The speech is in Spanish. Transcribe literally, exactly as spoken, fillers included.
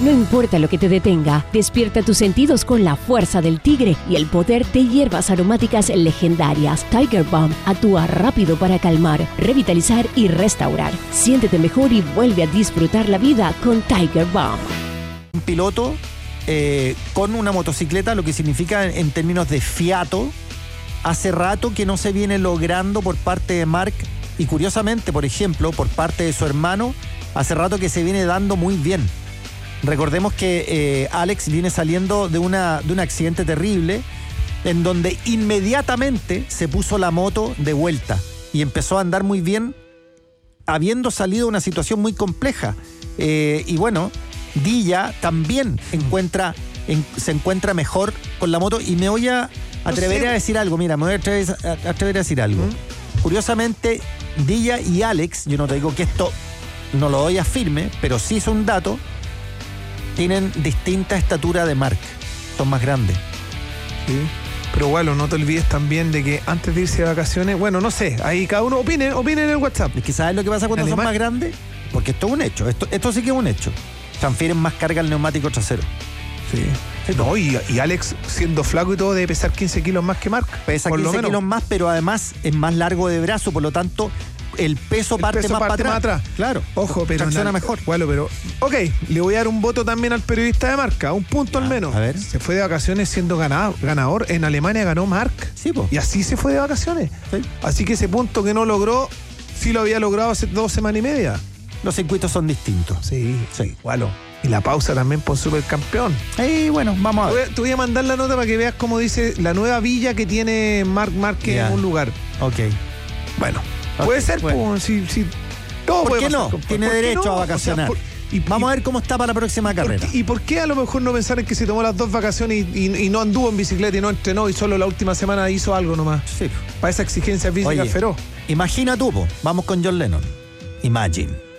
No importa lo que te detenga, despierta tus sentidos con la fuerza del tigre y el poder de hierbas aromáticas legendarias. Tiger Balm actúa rápido para calmar, revitalizar y restaurar. Siéntete mejor y vuelve a disfrutar la vida con Tiger Balm. Un piloto eh, con una motocicleta, lo que significa en, en términos de fiato, hace rato que no se viene logrando por parte de Marc, y curiosamente, por ejemplo, por parte de su hermano, hace rato que se viene dando muy bien. Recordemos que eh, Alex viene saliendo de, una, de un accidente terrible en donde inmediatamente se puso la moto de vuelta y empezó a andar muy bien, habiendo salido de una situación muy compleja. Eh, y bueno, Dilla también encuentra, en, se encuentra mejor con la moto, y me voy a atrever no sé. a decir algo. Mira, me voy a atrever a, atrever a decir algo. ¿Mm? Curiosamente, Dilla y Alex, yo no te digo que esto no lo doy a firme, pero sí es un dato, tienen distinta estatura de Marc. Son más grandes. Sí. Pero bueno, no te olvides también de que antes de irse de vacaciones, bueno, no sé, ahí cada uno opine, opine en el WhatsApp. Es que ¿sabes lo que pasa cuando Además, son más grandes? Porque esto es un hecho, esto, esto sí que es un hecho. Transfieren más carga al neumático trasero. Sí. Sí, no, y, y Alex, siendo flaco y todo, debe pesar quince kilos más que Marc. Pesa por quince kilos más, pero además es más largo de brazo, por lo tanto, el peso el parte peso más parte para atrás. atrás. Claro. Ojo, pero tracciona na, mejor. Bueno, pero ok, le voy a dar un voto también al periodista de Marca, un punto ah, al menos. A ver. Se fue de vacaciones siendo ganado, ganador. En Alemania ganó Marc. Sí, po. Y así se fue de vacaciones. Sí. Así que ese punto que no logró, sí lo había logrado hace dos semanas y media. Los circuitos son distintos. Sí, sí. Bueno. Y la pausa también por supercampeón. Y bueno, vamos a ver. Te voy, te voy a mandar la nota para que veas cómo dice la nueva villa que tiene Marc Márquez yeah. en un lugar. Ok. Bueno, okay. puede ser, bueno. Pues, si, si, todo ¿Por qué no? Con, Tiene ¿por derecho no? a vacacionar. O sea, por, y, vamos y, a ver cómo está para la próxima carrera. ¿Y por qué a lo mejor no pensar en que se tomó las dos vacaciones y, y, y no anduvo en bicicleta y no entrenó y solo la última semana hizo algo nomás? Sí. Para esa exigencia física feroz. Imagina tú, po. Vamos con John Lennon. Imagine.